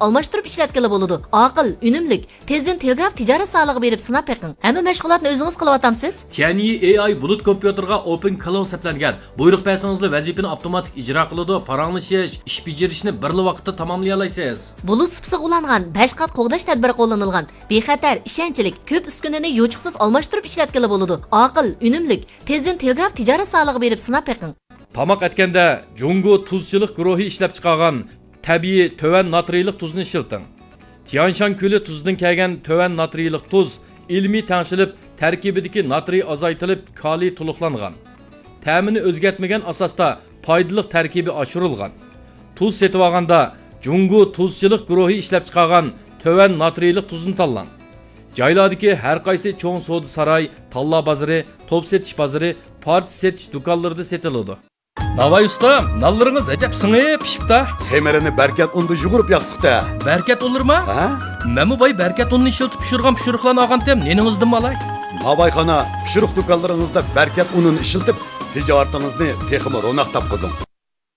almashtirib ishlatkili bo'ladi. Aql, unumlik, tezdan telegraf tijorat solig'i berib sinab beqing. Hamma mashg'ulotni o'zingiz qilyapsiz. Tianyi AI bulut kompyuterga Open Cloud seplangan. Buyruq bersangizlar vazifani avtomatik ijro qiladi, paranglashish, ish bajarishni bir vaqtda tamomlay olasiz. Bulut sipsiq ulangan 5 qat qo'g'dash tadbiri qo'llanilgan. Bexatar, ishonchlik, ko'p uskunani yo'chiqsiz almashtirib ishlatkili bo'ladi. Aql, unumlik, tezdan telegraf tijorat solig'i berib sinab beqing. Tamoq etganda Jungo tuzchilik guruhi ishlab chiqargan tabiiy töven natriylik tuzni ishilting. Tianshan ko'li tuzidan kelgan töven natriylik tuz ilmiy tangshilib, tarkibidagi natriy azaytilib, kaliy to'liqlangan. Ta'mini o'zgartmagan asosda foydali tarkibi oshirilgan. Tuz setib olganda Jungo tuzchilik guruhi ishlab chiqargan töven natriylik tuzni tanlang. Joylardagi har qaysi cho'ng savdo saroy, talla bozori, top setish bozori, parti setish do'konlarida setiladi. Navay usta, nallaringiz ajab singib pishibdi. Xemerini berkat unda yugurib yoqdiqda. Berkat olurma? Ha? Memu boy berkat unni ishiltib pishirgan pishiriqlarni olgan tem, neningizdan malay? Navayxona pishiriq do'konlaringizda berkat unini ishiltib, tijoratingizni texmi ro'naq topqizing.